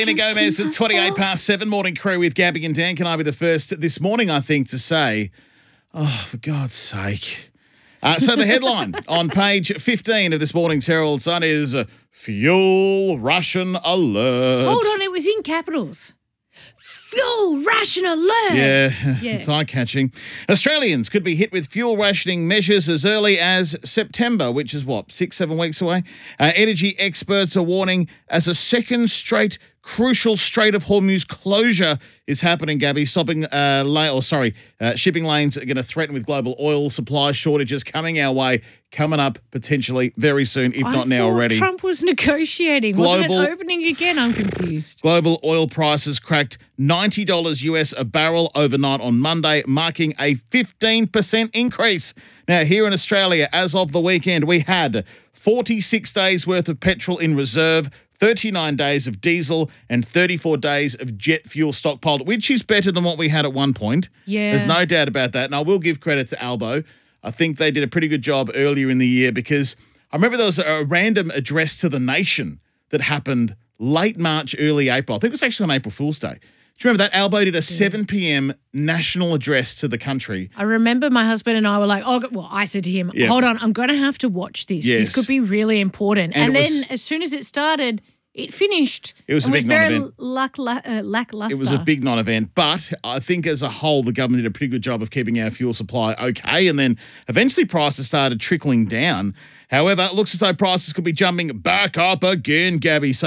Selena Gomez at 28 past 7, morning crew with Gabby and Dan. Can I be the first this morning, I think, to say, oh, for God's sake. So the headline on page 15 of this morning's Herald Sun is Fuel Ration Alert. Hold on, it was in capitals. Fuel ration alert. Yeah, it's eye-catching. Australians could be hit with fuel rationing measures as early as September, which is what, 6-7 weeks away? Energy experts are warning as a second straight crucial Strait of Hormuz closure is happening, Gabby, shipping lanes are going to threaten with global oil supply shortages coming our way, coming up potentially very soon, if not now already. Trump was negotiating. Wasn't it opening again? I'm confused. Global oil prices cracked $90 US a barrel overnight on Monday, marking a 15% increase. Now, here in Australia, as of the weekend, we had 46 days worth of petrol in reserve, 39 days of diesel and 34 days of jet fuel stockpiled, which is better than what we had at one point. Yeah. There's no doubt about that. And I will give credit to Albo. I think they did a pretty good job earlier in the year because I remember there was a random address to the nation that happened late March, early April. I think it was actually on April Fool's Day. Do you remember that? Albo did a 7 p.m. national address to the country. I remember my husband and I were like, I said to him, hold on, I'm going to have to watch this. Yes. This could be really important. And then as soon as it started, it finished. It was a big non-event. Lackluster. It was a big non-event. But I think as a whole, the government did a pretty good job of keeping our fuel supply okay. And then eventually prices started trickling down. However, it looks as though prices could be jumping back up again, Gabby. So